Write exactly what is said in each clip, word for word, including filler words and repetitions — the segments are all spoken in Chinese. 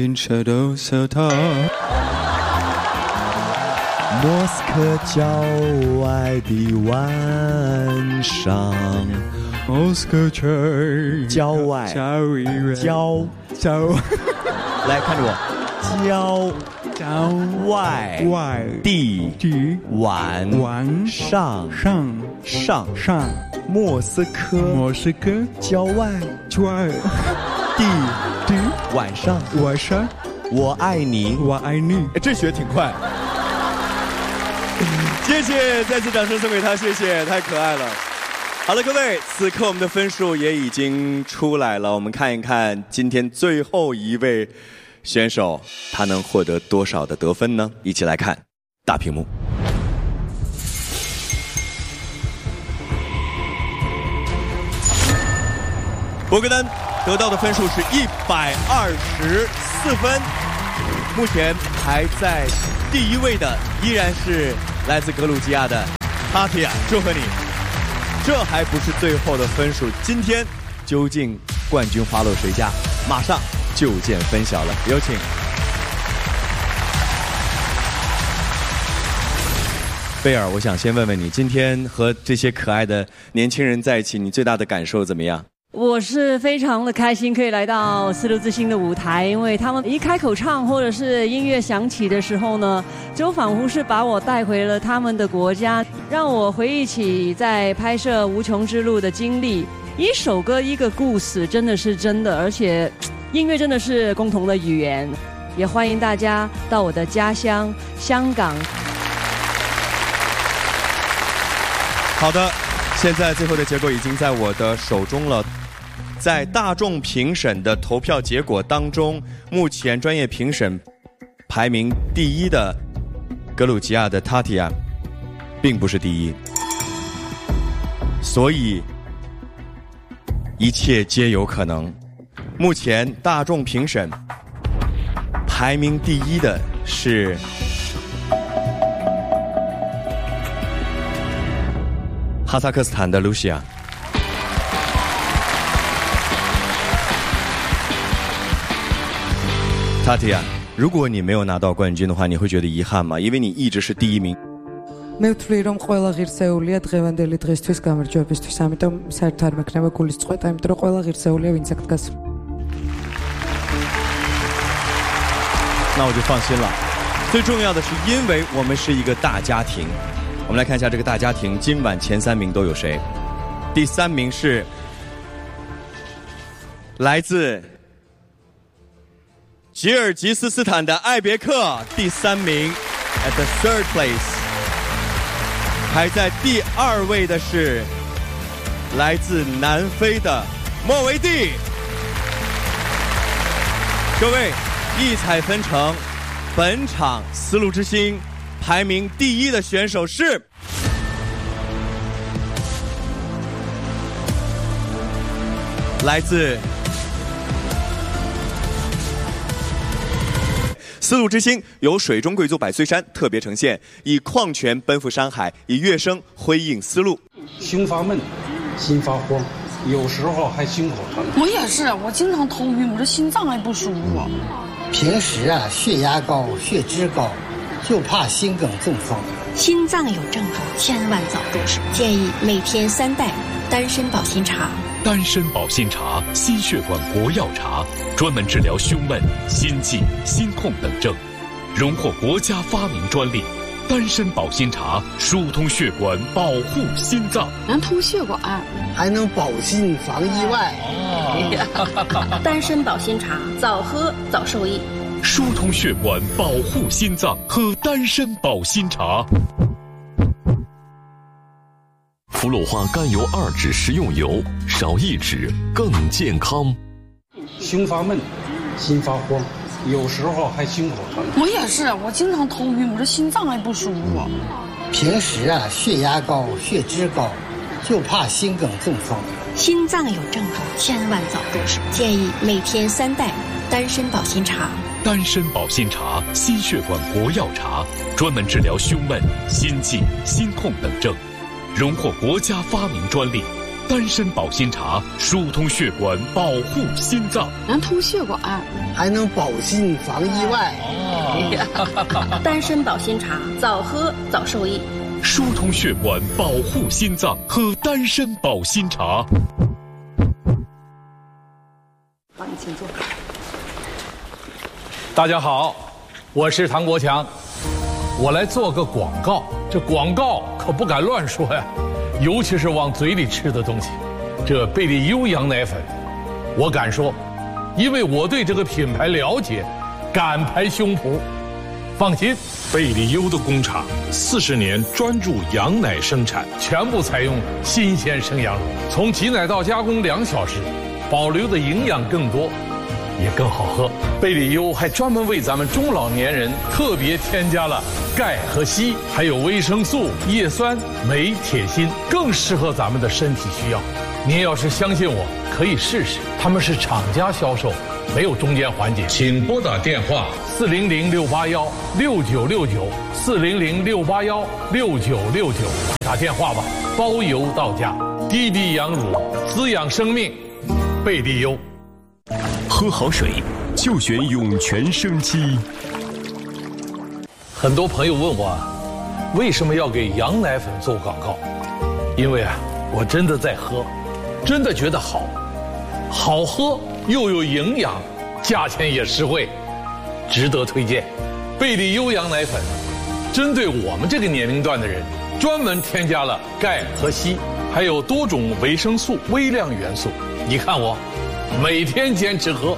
晕车都色他。 莫斯科郊外的晚上， 莫斯科城郊外郊郊， 来看着我，郊郊外外地地晚晚上上上上莫斯科莫斯科郊外郊外地地晚上晚上， 我爱你， 我爱你。 这学挺快。 谢谢，再次掌声送给他，谢谢，太可爱了。好了，各位，此刻我们的分数也已经出来了，我们看一看今天最后一位选手他能获得多少的得分呢？一起来看大屏幕。博格丹得到的分数是一百二十四分，目前排在第一位的依然是来自格鲁吉亚的塔提亚，祝贺你！这还不是最后的分数，今天究竟冠军花落谁家？马上就见分晓了，有请。贝尔，我想先问问你，今天和这些可爱的年轻人在一起，你最大的感受怎么样？ 我是非常的开心可以来到丝路之星的舞台，因为他们一开口唱或者是音乐响起的时候呢，就仿佛是把我带回了他们的国家，让我回忆起在拍摄《无穷之路》的经历。一首歌一个故事，真的是真的，而且音乐真的是共同的语言。也欢迎大家到我的家乡香港。 好的，现在最后的结果已经在我的手中了。在大众评审的投票结果当中，目前专业评审排名第一的格鲁吉亚的塔提亚并不是第一，所以一切皆有可能。目前大众评审排名第一的是哈萨克斯坦的露西亚。塔提亚，如果你没有拿到冠军的话，你会觉得遗憾吗？因为你一直是第一名。 მე ვთვლი რომ ყველა ღირსეულია დღევანდელი დღისთვის გამარჯვებისთვის, ამიტომ საერთოდ არ მექნება გულის წყვეტა, იმიტომ რომ ყველა ღირსეულია ვინც აქ დგას。 那我就放心了。最重要的是，因为我们是一个大家庭。我们来看一下这个大家庭今晚前三名都有谁。第三名是来自吉尔吉斯斯坦的艾别克，第三名 at the third place。 排在第二位的是来自南非的莫维蒂。各位，异彩纷呈，本场丝路之星排名第一的选手是来自丝路之星，由水中贵族百岁山特别呈现，以矿泉奔赴山海，以乐声辉映丝路。 胸发闷，心发慌，有时候还心口疼。 我也是，我经常头晕，我这心脏还不舒服。 平时啊，血压高，血脂高，就怕心梗中风。 心脏有症状，千万早重视。建议每天三袋丹参保心茶。 丹参保心茶，心血管国药茶，专门治疗胸闷、心悸、心痛等症，荣获国家发明专利。丹参保心茶疏通血管，保护心脏， 能通血管， 还能保心防意外。 哦、丹参保心茶，早喝早受益。 疏通血管，保护心脏，喝丹参保心茶。 氟洛花甘油二酯食用油，少一酯更健康。 胸发闷，心发慌，有时候还心口疼。 我也是，我经常头晕，我这心脏还不舒服。 平时啊，血压高，血脂高，就怕心梗中风。 心脏有症状，千万早重视。建议每天三袋丹参保心茶。 丹参保心茶，心血管国药茶，专门治疗胸闷、心悸、心痛等症，荣获国家发明专利。 丹参保心茶，疏通血管，保护心脏。 能通血管， 还能保心防意外。 哦、丹参保心茶，早喝早受益。 疏通血管，保护心脏，喝丹参保心茶。 帮你请坐。 大家好，我是唐国强，我来做个广告。这广告可不敢乱说呀，尤其是往嘴里吃的东西。这贝利优羊奶粉，我敢说，因为我对这个品牌了解，敢拍胸脯。放心，贝利优的工厂四十年专注羊奶生产，全部采用新鲜生羊乳，从挤奶到加工两小时，保留的营养更多，也更好喝。贝利优还专门为咱们中老年人特别添加了钙和硒，还有维生素、叶酸、镁、铁、锌，更适合咱们的身体需要。您要是相信我，可以试试。他们是厂家销售，没有中间环节。请拨打电话四零零六八幺六九六九四零零六八幺六九六九，打电话吧，包邮到家。滴滴羊乳，滋养生命，贝利优。 喝好水就选涌泉生机。 很多朋友问我，为什么要给羊奶粉做广告？因为啊，我真的在喝，真的觉得好，好喝又有营养，价钱也实惠，值得推荐。贝利优羊奶粉针对我们这个年龄段的人，专门添加了钙和硒，还有多种维生素、微量元素。你看我每天坚持喝。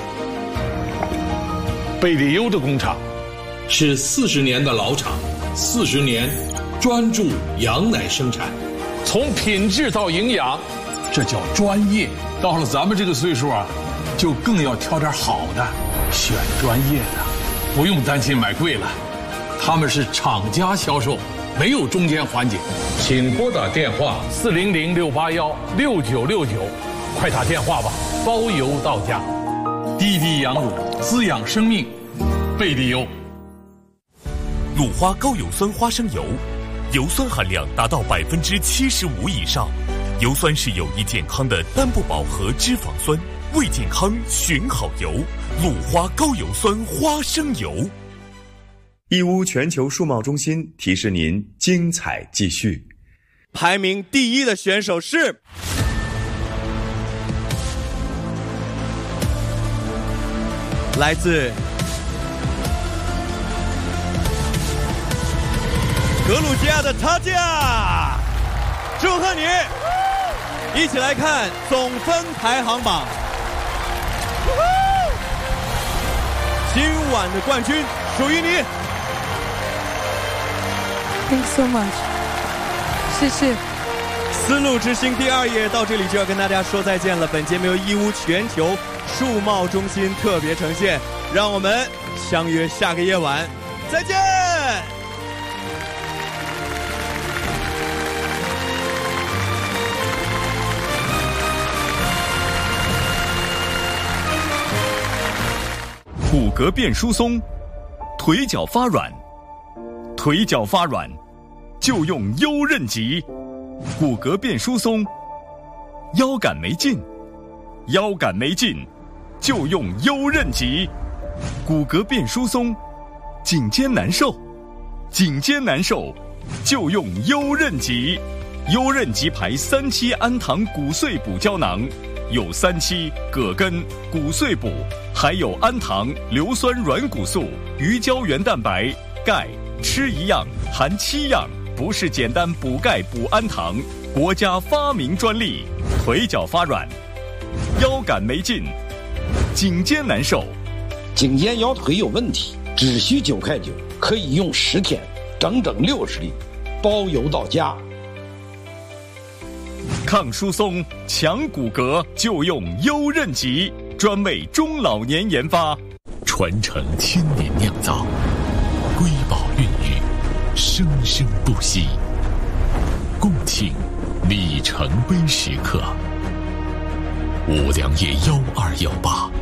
贝利优的工厂是四十年的老厂，四十年专注羊奶生产，从品质到营养，这叫专业。到了咱们这个岁数啊，就更要挑点好的，选专业的，不用担心买贵了。他们是厂家销售，没有中间环节。请拨打电话四零零六八幺六九六九，快打电话吧，包邮到家。滴滴羊乳，滋养生命，贝利优。 鲁花高油酸花生油，油酸含量达到百分之七十五以上。油酸是有益健康的单不饱和脂肪酸，为健康选好油。鲁花高油酸花生油。 义乌全球数贸中心提示您精彩继续。 排名第一的选手是来自格鲁吉亚的塔加，祝贺你！一起来看总分排行榜。今晚的冠军属于你。 Thanks so much， 谢谢。 丝路之星第二页到这里就要跟大家说再见了。本节目由义乌全球数贸中心特别呈现，让我们相约下个夜晚，再见。 骨骼变疏松，腿脚发软，腿脚发软就用优韧极。骨骼变疏松，腰杆没劲，腰杆没劲就用优韧极。骨骼变疏松，颈肩难受，颈肩难受就用优韧极。优韧极牌三七氨糖骨碎补胶囊，有三七、葛根、骨碎补，还有氨糖、硫酸软骨素、鱼胶原蛋白、钙，吃一样含七样，不是简单补钙补氨糖，国家发明专利。腿脚发软，腰杆没劲，颈肩难受， 颈肩腰腿有问题，只需九块九，可以用十天，整整六十粒，包邮到家。 抗疏松、强骨骼就用优韧极，专为中老年研发， 传承千年酿造，瑰宝孕育，生生不息。共庆里程碑时刻。五粮液幺二幺八。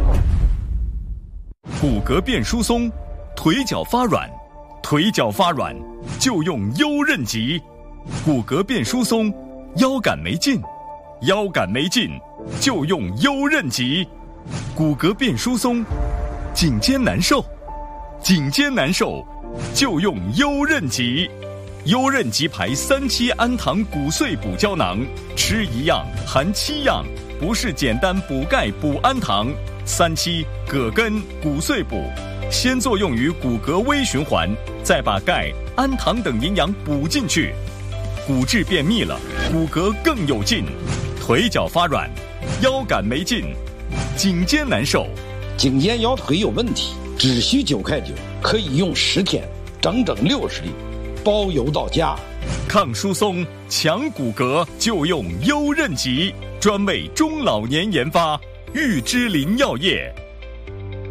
骨骼变疏松，腿脚发软，腿脚发软就用优韧极。骨骼变疏松，腰杆没劲， 腰杆没劲就用优韧极，骨骼变疏松，颈肩难受，颈肩难受就用优韧极。优韧极牌三七氨糖骨碎补胶囊，吃一样含七样，不是简单补钙补氨糖。三七葛根骨碎补，先作用于骨骼微循环，再把钙、氨糖等营养补进去，骨质变密了，骨骼更有劲，腿脚发软，腰杆没劲，颈肩难受， 颈肩腰腿有问题，只需九块九，可以用十天，整整六十粒，包邮到家。 抗疏松、强骨骼就用优韧极，专为中老年研发，玉芝林药业。